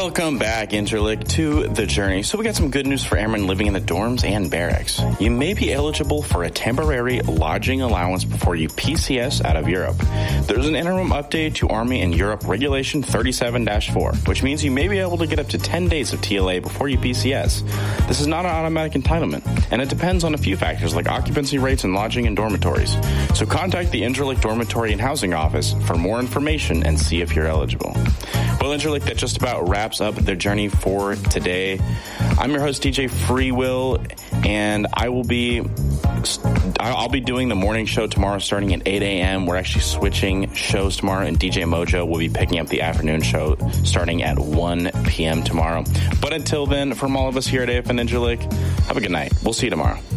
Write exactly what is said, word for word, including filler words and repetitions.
Welcome back, Interlick, to The Journey. So we got some good news for airmen living in the dorms and barracks. You may be eligible for a temporary lodging allowance before you P C S out of Europe. There's an interim update to Army in Europe Regulation thirty-seven dash four, which means you may be able to get up to ten days of T L A before you P C S. This is not an automatic entitlement, and it depends on a few factors like occupancy rates and lodging in dormitories. So contact the Interlick Dormitory and Housing Office for more information and see if you're eligible. Well, Interlick, that just about wraps up The Journey for today. I'm your host, D J Freewill, and I will be I'll be doing the morning show tomorrow starting at eight a.m. We're actually switching shows tomorrow, and D J Mojo will be picking up the afternoon show starting at one p.m. tomorrow. But until then, from all of us here at A F N Interlick, have a good night. We'll see you tomorrow.